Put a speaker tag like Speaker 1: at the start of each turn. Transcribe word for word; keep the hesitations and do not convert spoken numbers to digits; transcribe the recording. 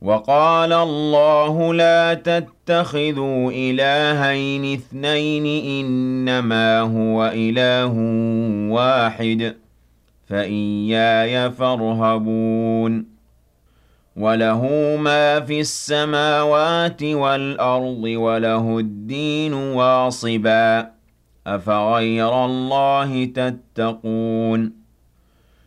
Speaker 1: وَقَالَ اللَّهُ لَا تَتَّخِذُوا إِلَٰهَيْنِ اثْنَيْنِ إِنَّمَا هُوَ إِلَٰهٌ وَاحِدٌ فَإِيَّايَ فَارْهَبُونِ وَلَهُ مَا فِي السَّمَاوَاتِ وَالْأَرْضِ وَلَهُ الدِّينُ وَاصِبًا ۚ أَفَغَيْرَ اللَّهِ تَتَّقُونَ